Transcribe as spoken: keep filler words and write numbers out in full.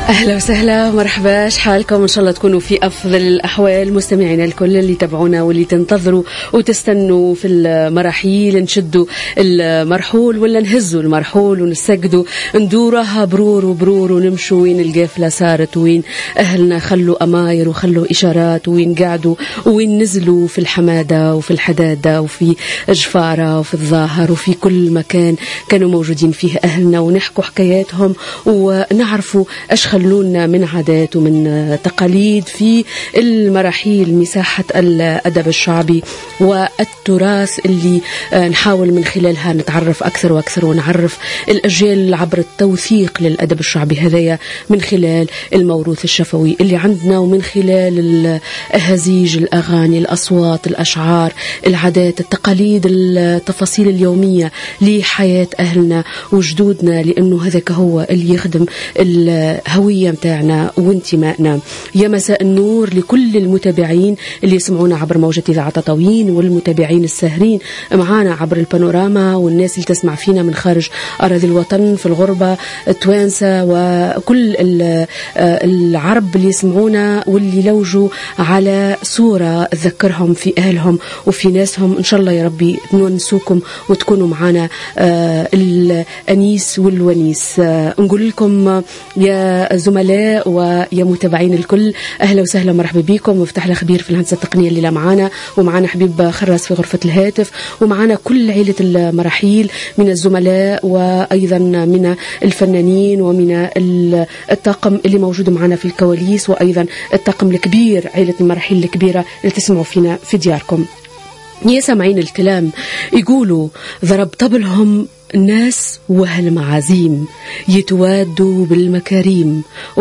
أهلا وسهلا مرحبا، حالكم؟ إن شاء الله تكونوا في أفضل الأحوال. مستمعينا الكل اللي تابعونا واللي تنتظروا وتستنوا في المراحيل، نشدوا المرحول ولا نهزوا المرحول ونسجدوا ندورها برور وبرور ونمشوا وين القافلة صارت، وين أهلنا خلوا أماير وخلوا إشارات، وين قعدوا وين نزلوا في الحمادة وفي الحدادة وفي جفارة وفي الظاهر وفي كل مكان كانوا موجودين فيه أهلنا، ونحكوا حكاياتهم ونعرفوا أش خلونا من عادات ومن تقاليد في المراحيل، مساحة الأدب الشعبي والتراث اللي نحاول من خلالها نتعرف أكثر وأكثر ونعرف الأجيال عبر التوثيق للأدب الشعبي هذايا من خلال الموروث الشفوي اللي عندنا، ومن خلال الأهازيج، الأغاني، الأصوات، الأشعار، العادات، التقاليد، التفاصيل اليومية لحياة أهلنا وجدودنا، لأنه هذاك هو اللي يخدم الهوية متاعنا وانتمائنا. يا مساء النور لكل المتابعين اللي يسمعونا عبر موجة إذاعة تطاوين، والمتابعين الساهرين معانا عبر البانوراما، والناس اللي تسمع فينا من خارج أراضي الوطن في الغربة، التوانسة وكل العرب اللي يسمعونا واللي لوجوا على صورة تذكرهم في أهلهم وفي ناسهم. إن شاء الله يا ربي نونسوكم وتكونوا معنا الأنيس والونيس. نقول لكم يا زملاء ويا متابعين الكل أهلا وسهلا مرحبا بكم، وفتح لنا خبير في الهندسة التقنية اللي معانا، ومعانا حبيب خراس في غرفة الهاتف، ومعانا كل عيلة المراحيل من الزملاء وأيضا من الفنانين ومن الطاقم اللي موجود معنا في الكواليس، وأيضا الطاقم الكبير، عيلة المراحيل الكبيرة اللي تسمعوا فينا في دياركم. يا سامعين الكلام يقولوا ضرب طبلهم ناس وهالمعازيم يتوادوا بالمكاريم.